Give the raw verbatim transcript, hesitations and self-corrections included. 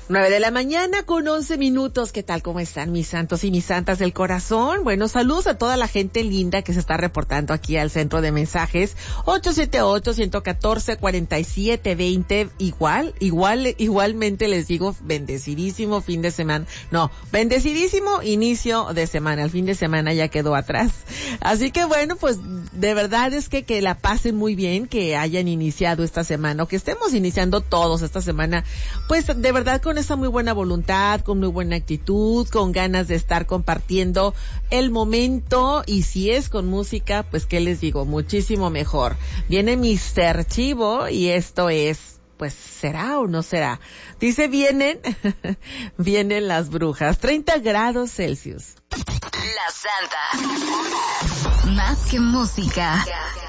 Nueve de la mañana con once minutos. ¿Qué tal? ¿Cómo están mis santos y mis santas del corazón? Bueno, saludos a toda la gente linda que se está reportando aquí al centro de mensajes. ocho siete ocho, uno uno cuatro, cuatro siete dos cero. Igual, igual, igualmente les digo, bendecidísimo fin de semana. No, bendecidísimo inicio de semana. El fin de semana ya quedó atrás. Así que bueno, pues de verdad es que que la pasen muy bien, que hayan iniciado esta semana, o que estemos iniciando todos esta semana, pues de verdad con esa muy buena voluntad, con muy buena actitud, con ganas de estar compartiendo el momento, y si es con música, pues qué les digo, muchísimo mejor. Viene mister Chivo y esto es, pues, ¿será o no será? Dice, vienen, vienen las brujas, treinta grados Celsius. La Santa. Más que música.